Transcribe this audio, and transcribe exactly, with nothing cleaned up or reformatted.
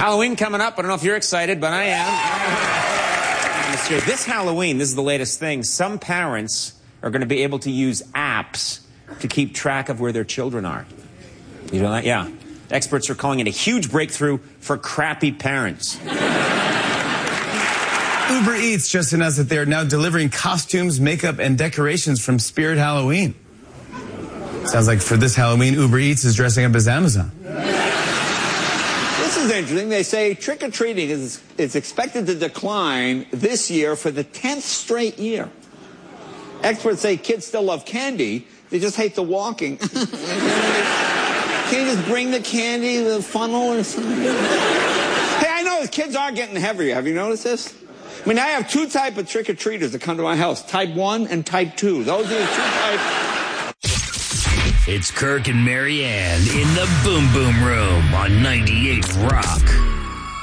Halloween coming up. I don't know if you're excited, but I am. This Halloween, this is the latest thing. Some parents are going to be able to use apps to keep track of where their children are. You know that? Yeah. Experts are calling it a huge breakthrough for crappy parents. Uber Eats just announced that they are now delivering costumes, makeup, and decorations from Spirit Halloween. Sounds like for this Halloween, Uber Eats is dressing up as Amazon. This is interesting. They say trick-or-treating is, is expected to decline this year for the tenth straight year. Experts say kids still love candy. They just hate the walking. Can't you just bring the candy, the funnel, or something? Hey, I know the kids are getting heavier. Have you noticed this? I mean, I have two type of trick-or-treaters that come to my house. Type one and type two. Those are the two types. It's Kirk and Marianne in the Boom Boom Room on ninety-eight Rock.